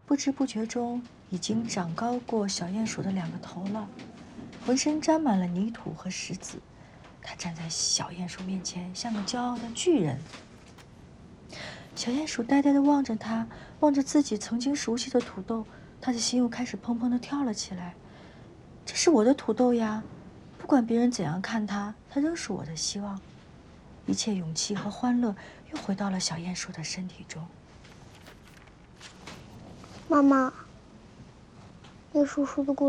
不知不觉中已经长高过小鼹鼠的2个头了，浑身沾满了泥土和石子。它站在小鼹鼠面前，像个骄傲的巨人。小鼹鼠呆呆地望着它，望着自己曾经熟悉的土豆，它的心又开始砰砰地跳了起来。这是我的土豆呀！不管别人怎样看它，它仍是我的希望。一切勇气和欢乐又回到了小鼹鼠的身体中。 妈妈，那叔叔的故